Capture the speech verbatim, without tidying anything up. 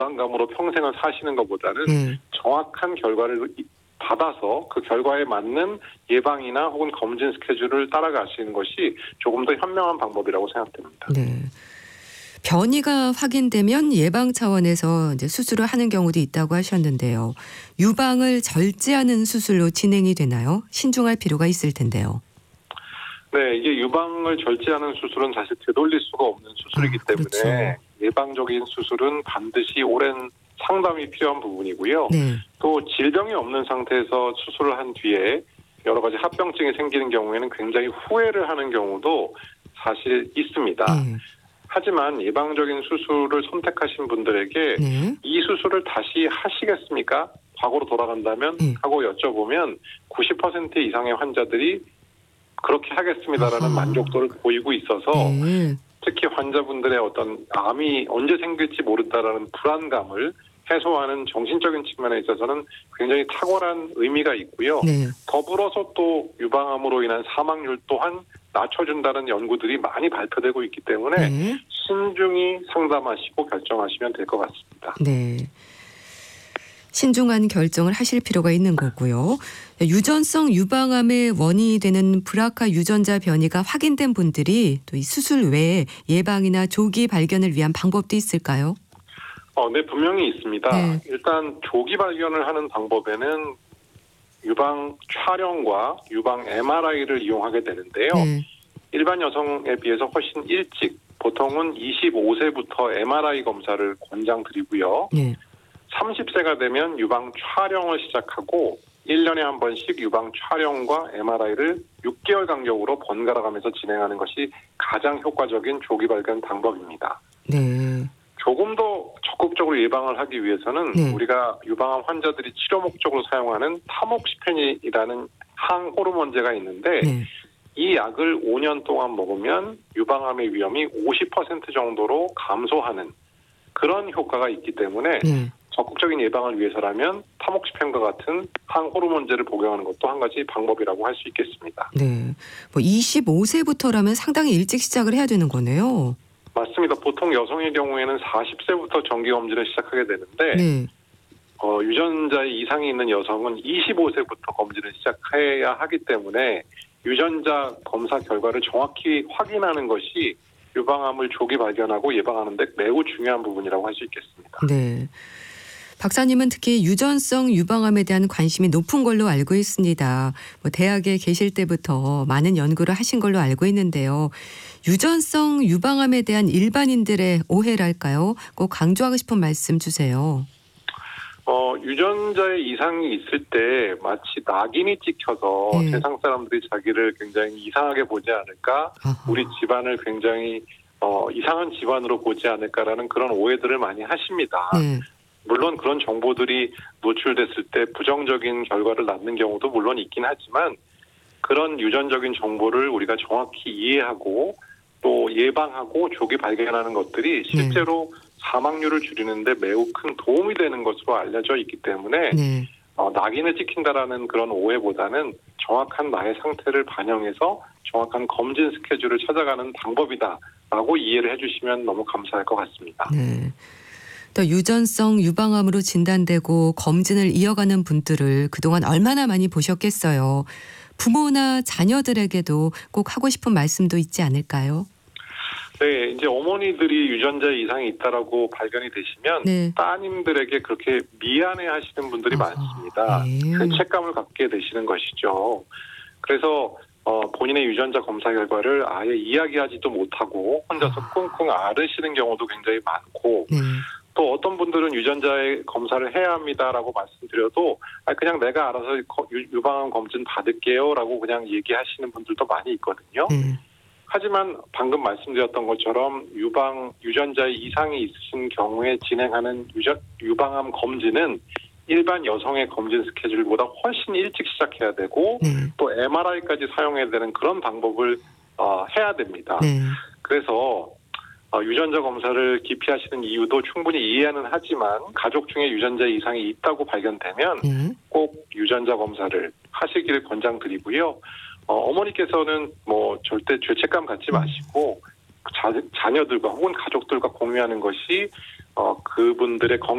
불안감으로 평생을 사시는 것보다는 네. 정확한 결과를 받아서 그 결과에 맞는 예방이나 혹은 검진 스케줄을 따라가시는 것이 조금 더 현명한 방법이라고 생각됩니다. 네. 변이가 확인되면 예방 차원에서 이제 수술을 하는 경우도 있다고 하셨는데요. 유방을 절제하는 수술로 진행이 되나요? 신중할 필요가 있을 텐데요. 네, 이게 유방을 절제하는 수술은 사실 되돌릴 수가 없는 수술이기 아, 그렇죠. 때문에 예방적인 수술은 반드시 오랜 상담이 필요한 부분이고요. 네. 또 질병이 없는 상태에서 수술을 한 뒤에 여러 가지 합병증이 생기는 경우에는 굉장히 후회를 하는 경우도 사실 있습니다. 네. 하지만 예방적인 수술을 선택하신 분들에게 네. 이 수술을 다시 하시겠습니까? 과거로 돌아간다면 네. 하고 여쭤보면 구십 퍼센트 이상의 환자들이 그렇게 하겠습니다라는 아하. 만족도를 보이고 있어서 네. 특히 환자분들의 어떤 암이 언제 생길지 모른다라는 불안감을 해소하는 정신적인 측면에 있어서는 굉장히 탁월한 의미가 있고요. 네. 더불어서 또 유방암으로 인한 사망률 또한 낮춰준다는 연구들이 많이 발표되고 있기 때문에 네. 신중히 상담하시고 결정하시면 될 것 같습니다. 네. 신중한 결정을 하실 필요가 있는 거고요. 유전성 유방암의 원인이 되는 브라카 유전자 변이가 확인된 분들이 또 이 수술 외에 예방이나 조기 발견을 위한 방법도 있을까요? 어, 네, 분명히 있습니다. 네. 일단 조기 발견을 하는 방법에는 유방 촬영과 유방 엠알아이를 이용하게 되는데요. 네. 일반 여성에 비해서 훨씬 일찍 보통은 이십오 세부터 엠알아이 검사를 권장드리고요. 네. 삼십 세가 되면 유방 촬영을 시작하고 일 년에 한 번씩 유방 촬영과 엠알아이를 육 개월 간격으로 번갈아 가면서 진행하는 것이 가장 효과적인 조기 발견 방법입니다. 네. 조금 더 적극적으로 예방을 하기 위해서는 네. 우리가 유방암 환자들이 치료 목적으로 사용하는 타목시펜이라는 항호르몬제가 있는데 네. 이 약을 오 년 동안 먹으면 유방암의 위험이 오십 퍼센트 정도로 감소하는 그런 효과가 있기 때문에 네. 적극적인 예방을 위해서라면 타목시펜과 같은 항호르몬제를 복용하는 것도 한 가지 방법이라고 할 수 있겠습니다. 네. 뭐 이십오 세부터라면 상당히 일찍 시작을 해야 되는 거네요. 맞습니다. 보통 여성의 경우에는 사십 세부터 정기검진을 시작하게 되는데 네. 어, 유전자에 이상이 있는 여성은 이십오 세부터 검진을 시작해야 하기 때문에 유전자 검사 결과를 정확히 확인하는 것이 유방암을 조기 발견하고 예방하는 데 매우 중요한 부분이라고 할 수 있겠습니다. 네. 박사님은 특히 유전성 유방암에 대한 관심이 높은 걸로 알고 있습니다. 뭐 대학에 계실 때부터 많은 연구를 하신 걸로 알고 있는데요. 유전성 유방암에 대한 일반인들의 오해랄까요? 꼭 강조하고 싶은 말씀 주세요. 어, 유전자에 이상이 있을 때 마치 낙인이 찍혀서 네. 세상 사람들이 자기를 굉장히 이상하게 보지 않을까, 아하. 우리 집안을 굉장히 어, 이상한 집안으로 보지 않을까라는 그런 오해들을 많이 하십니다. 네. 물론 그런 정보들이 노출됐을 때 부정적인 결과를 낳는 경우도 물론 있긴 하지만 그런 유전적인 정보를 우리가 정확히 이해하고 또 예방하고 조기 발견하는 것들이 실제로 네. 사망률을 줄이는데 매우 큰 도움이 되는 것으로 알려져 있기 때문에 네. 어, 낙인을 찍힌다라는 그런 오해보다는 정확한 나의 상태를 반영해서 정확한 검진 스케줄을 찾아가는 방법이다라고 이해를 해주시면 너무 감사할 것 같습니다. 네. 또 유전성 유방암으로 진단되고 검진을 이어가는 분들을 그동안 얼마나 많이 보셨겠어요. 부모나 자녀들에게도 꼭 하고 싶은 말씀도 있지 않을까요? 네, 이제 어머니들이 유전자 이상이 있다라고 발견이 되시면 네. 따님들에게 그렇게 미안해하시는 분들이 아하, 많습니다. 네. 죄책감을 갖게 되시는 것이죠. 그래서 어, 본인의 유전자 검사 결과를 아예 이야기하지도 못하고 혼자서 끙끙 앓으시는 경우도 굉장히 많고 네. 또 어떤 분들은 유전자의 검사를 해야 합니다라고 말씀드려도 그냥 내가 알아서 유방암 검진 받을게요라고 그냥 얘기하시는 분들도 많이 있거든요. 네. 하지만 방금 말씀드렸던 것처럼 유방 유전자의 이상이 있으신 경우에 진행하는 유전, 유방암 검진은 일반 여성의 검진 스케줄보다 훨씬 일찍 시작해야 되고 네. 또 엠알아이까지 사용해야 되는 그런 방법을 어, 해야 됩니다. 네. 그래서 어, 유전자 검사를 기피하시는 이유도 충분히 이해는 하지만 가족 중에 유전자 이상이 있다고 발견되면 네. 꼭 유전자 검사를 하시기를 권장드리고요. 어, 어머니께서는 뭐 절대 죄책감 갖지 마시고 자, 자녀들과 혹은 가족들과 공유하는 것이 어, 그분들의 건강